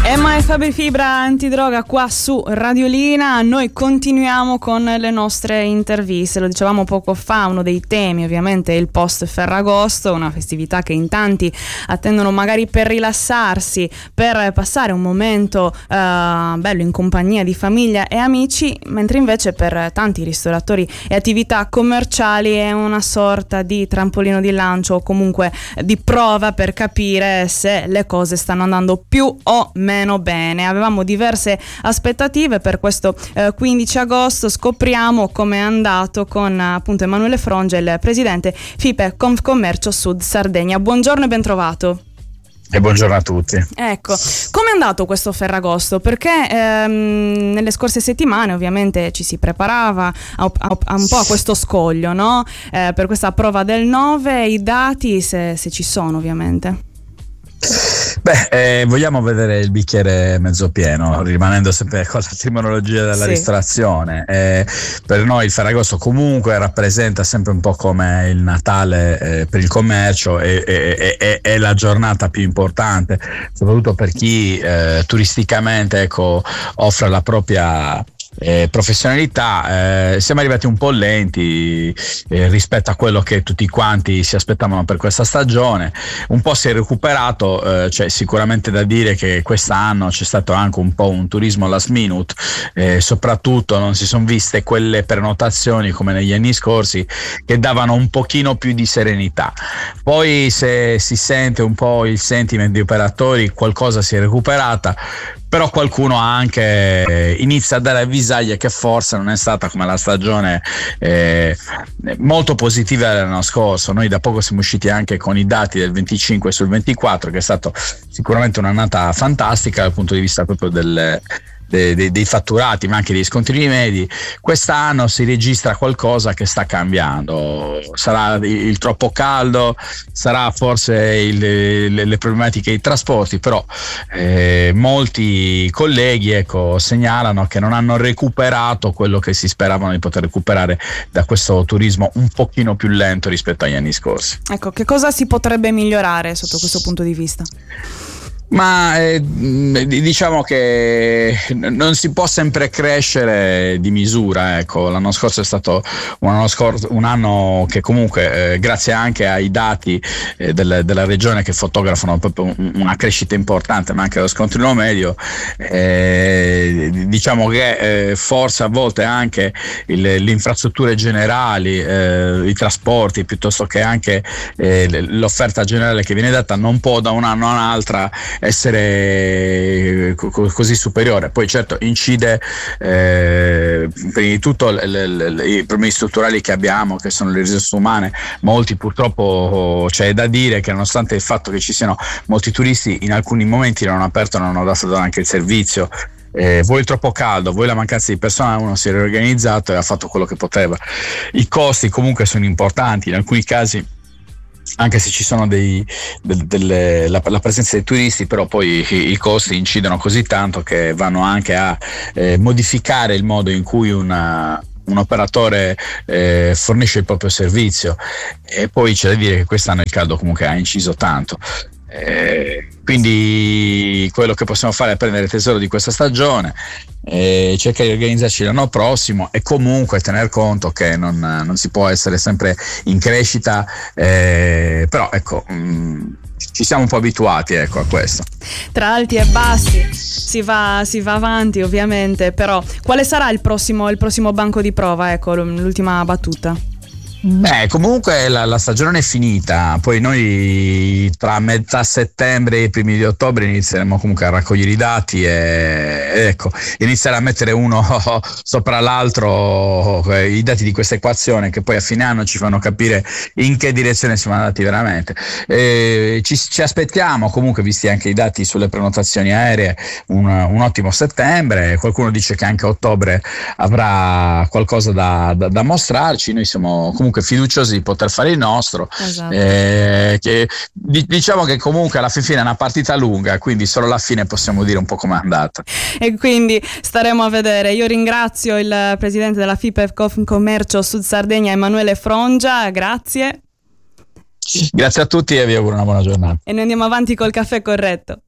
Emma e Fabri Fibra antidroga qua su Radiolina. Noi continuiamo con le nostre interviste. Lo dicevamo poco fa, uno dei temi ovviamente è il post Ferragosto, una festività che in tanti attendono magari per rilassarsi, per passare un momento bello in compagnia di famiglia e amici, mentre invece per tanti ristoratori e attività commerciali è una sorta di trampolino di lancio o comunque di prova per capire se le cose stanno andando più o meno bene. Avevamo diverse aspettative per questo 15 agosto. Scopriamo come è andato con appunto Emanuele Frongia, il presidente FIPE Confcommercio Sud Sardegna. Buongiorno e ben trovato. E buongiorno a tutti. Ecco, come è andato questo Ferragosto? Perché nelle scorse settimane ovviamente ci si preparava un po' a questo scoglio, no? Per questa prova del 9, i dati se ci sono ovviamente. Vogliamo vedere il bicchiere mezzo pieno, rimanendo sempre con la terminologia della ristorazione. Per noi il Ferragosto comunque rappresenta sempre un po' come il Natale per il commercio, è la giornata più importante, soprattutto per chi turisticamente offre la propria professionalità. Siamo arrivati un po' lenti rispetto a quello che tutti quanti si aspettavano per questa stagione. Un po' si è recuperato, c'è sicuramente da dire che quest'anno c'è stato anche un po' un turismo last minute, soprattutto non si sono viste quelle prenotazioni come negli anni scorsi che davano un pochino più di serenità. Poi se si sente un po' il sentiment di operatori, qualcosa si è recuperata, però qualcuno anche inizia a dare avvisaglie che forse non è stata come la stagione molto positiva dell'anno scorso. Noi da poco siamo usciti anche con i dati del 25 sul 24, che è stato sicuramente un'annata fantastica dal punto di vista proprio dei fatturati, ma anche dei scontrini medi. Quest'anno si registra qualcosa che sta cambiando. Sarà il troppo caldo, sarà forse le problematiche dei trasporti, però molti colleghi segnalano che non hanno recuperato quello che si speravano di poter recuperare da questo turismo un pochino più lento rispetto agli anni scorsi. Ecco, che cosa si potrebbe migliorare sotto questo punto di vista? Ma diciamo che non si può sempre crescere di misura. L'anno scorso è stato un anno che comunque grazie anche ai dati della regione che fotografano proprio una crescita importante, ma anche lo scontrino medio, diciamo che forse a volte anche le infrastrutture generali, i trasporti, piuttosto che anche l'offerta generale che viene data, non può da un anno a un altro essere così superiore. Poi certo incide prima di tutto i problemi strutturali che abbiamo, che sono le risorse umane. Molti purtroppo c'è da dire che nonostante il fatto che ci siano molti turisti, in alcuni momenti non hanno aperto, non hanno dato anche il servizio. Vuoi il troppo caldo, vuoi la mancanza di personale, uno si è riorganizzato e ha fatto quello che poteva. I costi comunque sono importanti, in alcuni casi anche se ci sono la presenza dei turisti, però poi i costi incidono così tanto che vanno anche a modificare il modo in cui un operatore fornisce il proprio servizio. E poi c'è da dire che quest'anno il caldo comunque ha inciso tanto. Quindi quello che possiamo fare è prendere tesoro di questa stagione, cercare di organizzarci l'anno prossimo e comunque tener conto che non si può essere sempre in crescita, però ci siamo un po' abituati a questo. Tra alti e bassi si va avanti ovviamente, però quale sarà il prossimo banco di prova? L'ultima battuta. Comunque la stagione è finita, poi noi tra metà settembre e i primi di ottobre inizieremo comunque a raccogliere i dati e iniziare a mettere uno sopra l'altro i dati di questa equazione, che poi a fine anno ci fanno capire in che direzione siamo andati veramente. Ci aspettiamo comunque, visti anche i dati sulle prenotazioni aeree, un ottimo settembre. Qualcuno dice che anche ottobre avrà qualcosa da mostrarci. Noi siamo comunque fiduciosi di poter fare il nostro. Esatto. Diciamo che comunque alla fine è una partita lunga, quindi solo alla fine possiamo dire un po' com'è andata, e quindi staremo a vedere. Io ringrazio il presidente della FIPE Confcommercio Sud Sardegna, Emanuele Frongia. Grazie a tutti e vi auguro una buona giornata, e noi andiamo avanti col caffè corretto.